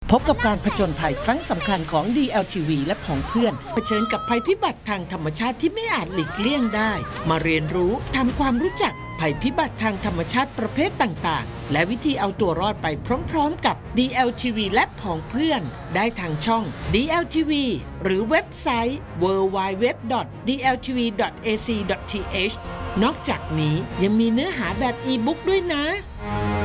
พบกับการผจญภัยครั้งสำคัญของ DLTV และของเพื่อนเผชิญกับภัยพิบัติทางธรรมชาติที่ไม่อาจหลีกเลี่ยงได้มาเรียนรู้ทำความรู้จักภัยพิบัติทางธรรมชาติประเภทต่างๆและวิธีเอาตัวรอดไปพร้อมๆกับ DLTV และของเพื่อนได้ทางช่อง DLTV หรือเว็บไซต์ www.dltv.ac.th นอกจากนี้ยังมีเนื้อหาแบบอีบุ๊กด้วยนะ